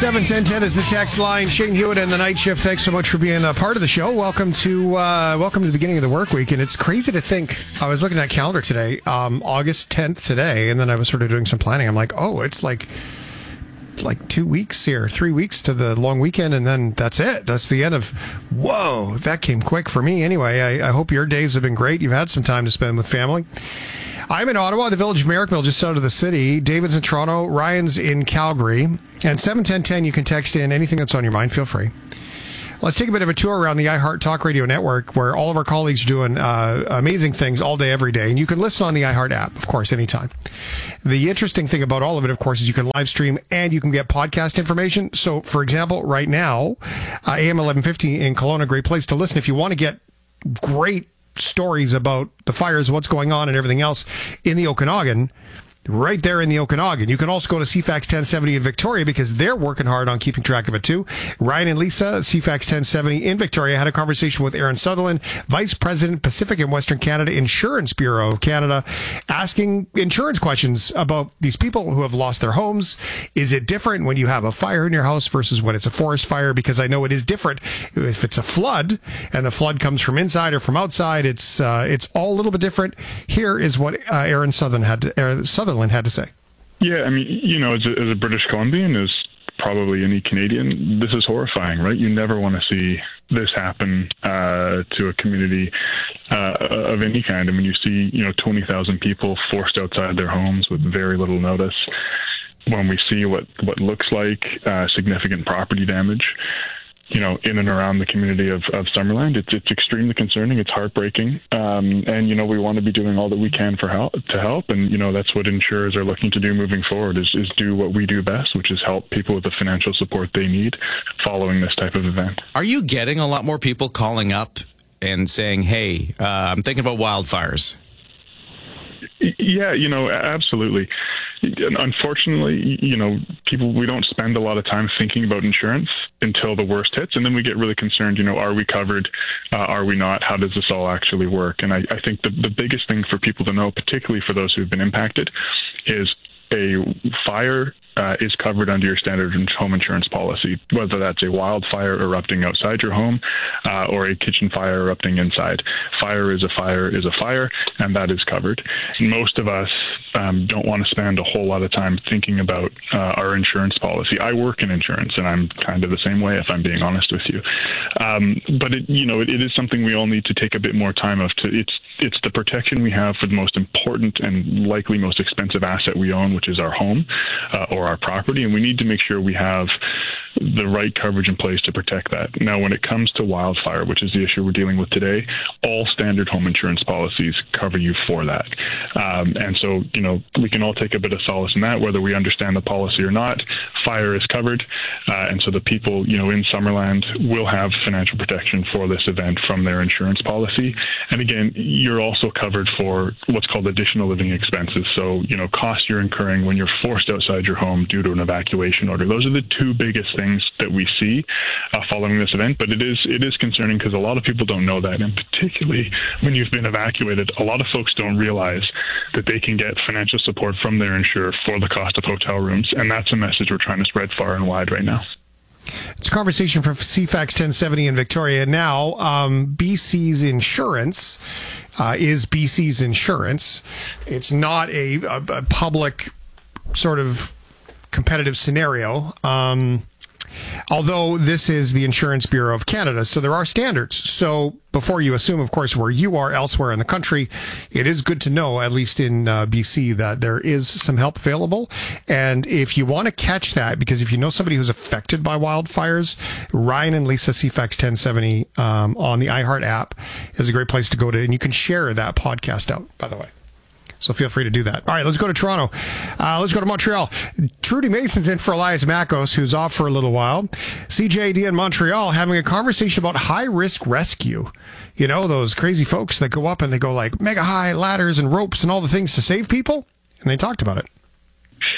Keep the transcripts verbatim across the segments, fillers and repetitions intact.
seven ten ten is the text line. Shane Hewitt and the Night Shift. Thanks so much for being a part of the show. Welcome to uh, welcome to the beginning of the work week. And it's crazy to think. I was looking at calendar today, um, August tenth today, and then I was sort of doing some planning. I'm like, oh, it's like like two weeks here, three weeks to the long weekend, and then that's it. That's the end of. Whoa, that came quick for me. Anyway, I, I hope your days have been great. You've had some time to spend with family. I'm in Ottawa, the village of Merrickville, just out of the city. David's in Toronto. Ryan's in Calgary. And seven ten ten, you can text in anything that's on your mind. Feel free. Let's take a bit of a tour around the iHeart Talk Radio Network, where all of our colleagues are doing uh, amazing things all day, every day. And you can listen on the iHeart app, of course, anytime. The interesting thing about all of it, of course, is you can live stream and you can get podcast information. So, for example, right now, uh, A M eleven fifty in Kelowna, great place to listen if you want to get great stories about the fires, what's going on, and everything else in the Okanagan. Right there in the Okanagan. You can also go to C FAX ten seventy in Victoria because they're working hard on keeping track of it too. Ryan and Lisa, C FAX ten seventy in Victoria, had a conversation with Aaron Sutherland, Vice President, Pacific and Western Canada Insurance Bureau of Canada, asking insurance questions about these people who have lost their homes. Is it different when you have a fire in your house versus when it's a forest fire? Because I know it is different if it's a flood and the flood comes from inside or from outside. It's uh, it's all a little bit different. Here is what uh, Aaron Sutherland had to, Aaron Sutherland had to say. Yeah, I mean, you know, as a, as a British Columbian, as probably any Canadian, this is horrifying, right? You never want to see this happen uh, to a community uh, of any kind. I mean, you see, you know, twenty thousand people forced outside their homes with very little notice. When we see what, what looks like uh, significant property damage, you know, in and around the community of, of Summerland, it's it's extremely concerning. It's heartbreaking, um, and you know we want to be doing all that we can for help to help, and you know that's what insurers are looking to do moving forward is is do what we do best, which is help people with the financial support they need following this type of event. Are you getting a lot more people calling up and saying, "Hey, uh, I'm thinking about wildfires"? Yeah, you know, absolutely. Unfortunately, you know, people, we don't spend a lot of time thinking about insurance until the worst hits. And then we get really concerned, you know, are we covered? Uh, are we not? How does this all actually work? And I, I think the, the biggest thing for people to know, particularly for those who've been impacted, is a fire uh, is covered under your standard home insurance policy, whether that's a wildfire erupting outside your home uh, or a kitchen fire erupting inside. Fire is a fire is a fire, and that is covered. Most of us um, don't want to spend a whole lot of time thinking about uh, our insurance policy. I work in insurance, and I'm kind of the same way, if I'm being honest with you. Um, but it, you know, it, it is something we all need to take a bit more time of. To it's it's the protection we have for the most important and likely most expensive asset we own, which is our home uh, or our property, and we need to make sure we have the right coverage in place to protect that. Now, when it comes to wildfire, which is the issue we're dealing with today, all standard home insurance policies cover you for that. Um, and so, you know, we can all take a bit of solace in that, whether we understand the policy or not. Fire is covered, uh, and so the people, you know, in Summerland will have financial protection for this event from their insurance policy. And again, you're also covered for what's called additional living expenses. So, you know, costs you're incurring when you're forced outside your home due to an evacuation order. Those are the two biggest things that we see uh, following this event, but it is it is concerning because a lot of people don't know that, and particularly when you've been evacuated, a lot of folks don't realize that they can get financial support from their insurer for the cost of hotel rooms, and that's a message we're trying to spread far and wide right now. It's a conversation from C FAX ten seventy in Victoria. Now, um, B C's insurance uh, is B C's insurance. It's not a, a, a public sort of competitive scenario. Um, although this is the Insurance Bureau of Canada, so there are standards. So before you assume, of course, where you are elsewhere in the country, it is good to know, at least in uh, B C, that there is some help available. And if you want to catch that, because if you know somebody who's affected by wildfires, Ryan and Lisa, C FAX ten seventy um, on the iHeart app is a great place to go to, and you can share that podcast out, by the way. So feel free to do that. All right, let's go to Toronto. Uh, let's go to Montreal. Trudy Mason's in for Elias Makos, who's off for a little while. C J D in Montreal having a conversation about high-risk rescue. You know, those crazy folks that go up and they go like mega high ladders and ropes and all the things to save people? And they talked about it.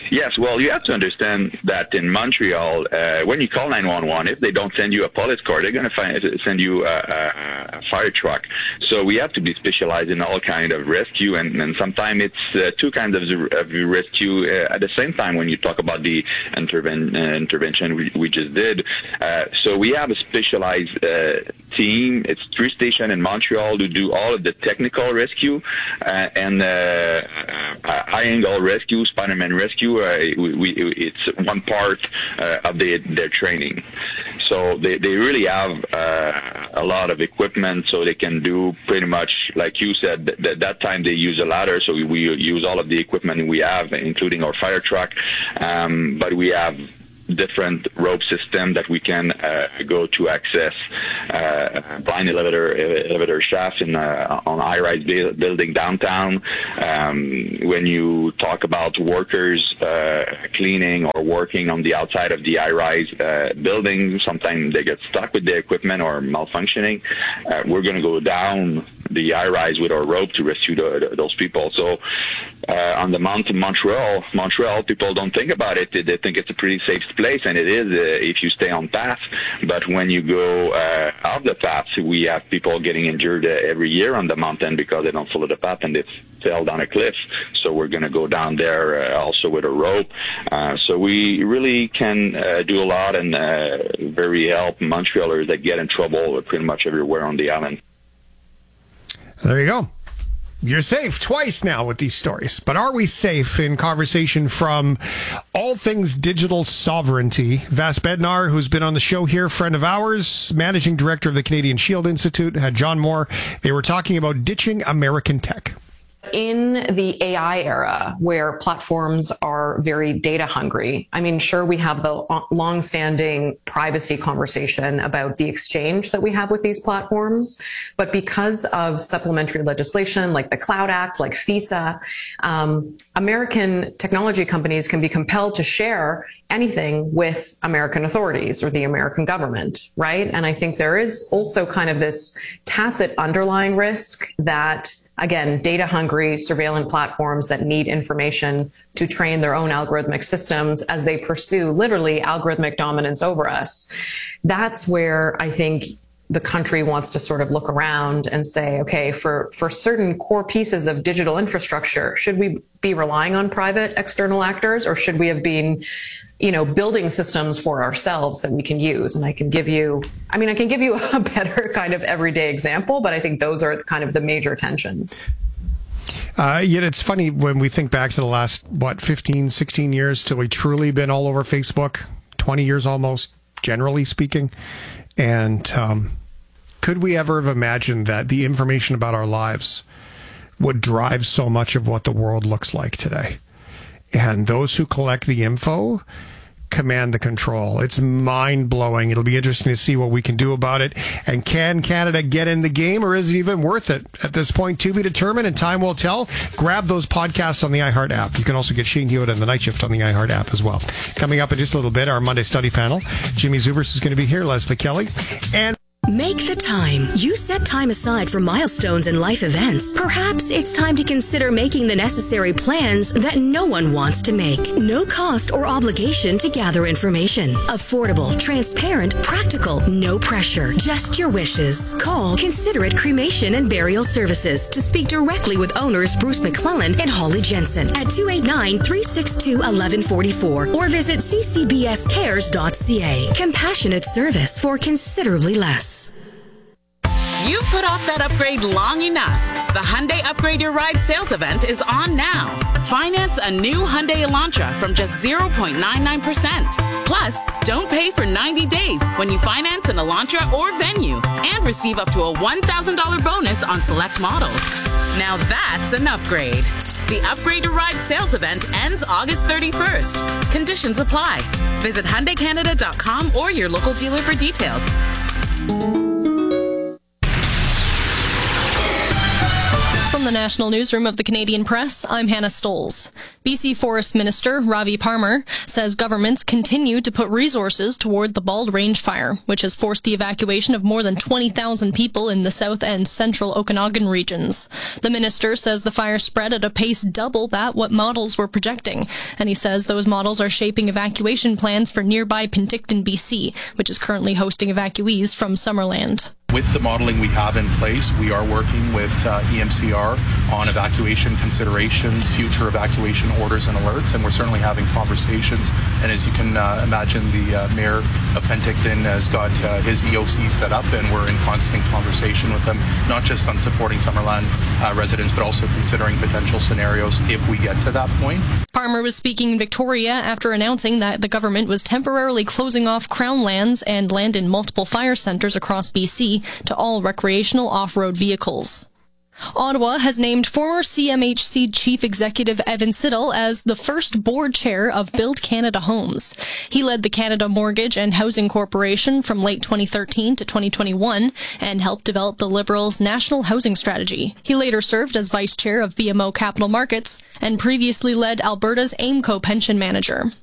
Yes, well, you have to understand that in Montreal, uh, when you call nine one one, if they don't send you a police car, they're going to send you a, a, a fire truck. So we have to be specialized in all kind of rescue, and, and sometimes it's uh, two kinds of, of rescue uh, at the same time when you talk about the interven- uh, intervention we, we just did. Uh, so we have a specialized uh, team. It's three stations in Montreal to do all of the technical rescue uh, and uh, high-angle rescue, Spider-Man rescue. Uh, we, we, it's one part uh, of the, their training. So they, they really have uh, a lot of equipment, so they can do pretty much, like you said, th- th- that time they use a ladder, so we, we use all of the equipment we have, including our fire truck. Um, but we have different rope system that we can uh, go to access uh, blind elevator elevator shafts in uh, on high-rise bu- building downtown. Um, when you talk about workers uh, cleaning or working on the outside of the high-rise uh, building, sometimes they get stuck with the equipment or malfunctioning. Uh, we're going to go down the high-rise with our rope to rescue the, the, those people. So uh, on the mountain Montreal, Montreal, people don't think about it. They, they think it's a pretty safe place, and it is uh, if you stay on path. But when you go uh, off the path, we have people getting injured uh, every year on the mountain because they don't follow the path and they fell down a cliff. So we're going to go down there uh, also with a rope. Uh, so we really can uh, do a lot and uh, very help Montrealers that get in trouble pretty much everywhere on the island. There you go. You're safe twice now with these stories. But are we safe? In conversation from all things digital sovereignty, Vas Bednar, who's been on the show here, friend of ours, managing director of the Canadian Shield Institute, had John Moore. They were talking about ditching American tech. In the A I era, where platforms are very data hungry, I mean, sure, we have the long-standing privacy conversation about the exchange that we have with these platforms, but because of supplementary legislation like the Cloud Act, like FISA, um, American technology companies can be compelled to share anything with American authorities or the American government, right? And I think there is also kind of this tacit underlying risk that, again, data-hungry surveillance platforms that need information to train their own algorithmic systems as they pursue literally algorithmic dominance over us. That's where I think the country wants to sort of look around and say, okay, for, for certain core pieces of digital infrastructure, should we be relying on private external actors, or should we have been, you know, building systems for ourselves that we can use? And I can give you, I mean, I can give you a better kind of everyday example, but I think those are kind of the major tensions. Uh, yet it's funny when we think back to the last, what, fifteen, sixteen years till we truly been all over Facebook, twenty years almost, generally speaking. And um, could we ever have imagined that the information about our lives would drive so much of what the world looks like today? And those who collect the info command the control. It's mind-blowing. It'll be interesting to see what we can do about it. And can Canada get in the game, or is it even worth it at this point? To be determined, and time will tell. Grab those podcasts on the iHeart app. You can also get Shane Hewitt and The Night Shift on the iHeart app as well. Coming up in just a little bit, our Monday study panel. Jimmy Zubers is going to be here, Leslie Kelly. And make the time. You set time aside for milestones and life events. Perhaps it's time to consider making the necessary plans that no one wants to make. No cost or obligation to gather information. Affordable, transparent, practical, no pressure. Just your wishes. Call Considerate Cremation and Burial Services to speak directly with owners Bruce McClellan and Holly Jensen at two eight nine, three six two, one one four four or visit c c b s cares dot c a. Compassionate service for considerably less. You've put off that upgrade long enough. The Hyundai Upgrade Your Ride sales event is on now. Finance a new Hyundai Elantra from just zero point nine nine percent. Plus, don't pay for ninety days when you finance an Elantra or Venue, and receive up to a one thousand dollars bonus on select models. Now that's an upgrade. The Upgrade Your Ride sales event ends August thirty-first. Conditions apply. Visit Hyundai Canada dot com or your local dealer for details. From the National Newsroom of the Canadian Press, I'm Hannah Stoles. B C Forest Minister Ravi Parmar says governments continue to put resources toward the Bald Range fire, which has forced the evacuation of more than twenty thousand people in the south and central Okanagan regions. The minister says the fire spread at a pace double that what models were projecting, and he says those models are shaping evacuation plans for nearby Penticton, B C, which is currently hosting evacuees from Summerland. With the modeling we have in place, we are working with uh, E M C R on evacuation considerations, future evacuation orders and alerts, and we're certainly having conversations. And as you can uh, imagine, the uh, Mayor of Penticton has got uh, his E O C set up, and we're in constant conversation with them, not just on supporting Summerland uh, residents, but also considering potential scenarios if we get to that point. Parmar was speaking in Victoria after announcing that the government was temporarily closing off Crown lands and land in multiple fire centres across B C to all recreational off-road vehicles. Ottawa has named former C M H C Chief Executive Evan Siddle as the first board chair of Build Canada Homes. He led the Canada Mortgage and Housing Corporation from late twenty thirteen to twenty twenty-one and helped develop the Liberals' national housing strategy. He later served as vice chair of B M O Capital Markets and previously led Alberta's AIMCO pension manager.